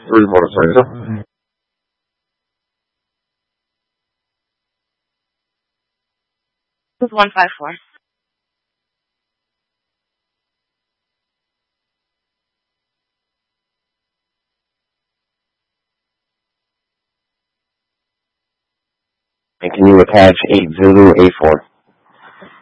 3 motorcycle. With 154. And can you attach 8 Zulu A4?